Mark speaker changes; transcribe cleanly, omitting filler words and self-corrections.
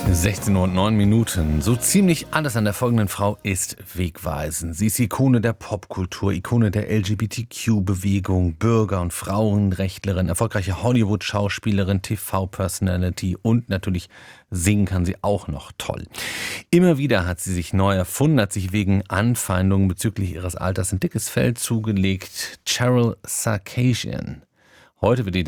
Speaker 1: 16:09. So ziemlich alles an der folgenden Frau ist wegweisend. Sie ist Ikone der Popkultur, Ikone der LGBTQ-Bewegung, Bürger- und Frauenrechtlerin, erfolgreiche Hollywood-Schauspielerin, TV-Personality und natürlich singen kann sie auch noch toll. Immer wieder hat sie sich neu erfunden, hat sich wegen Anfeindungen bezüglich ihres Alters ein dickes Fell zugelegt. Cheryl Sarkisian. Heute wird die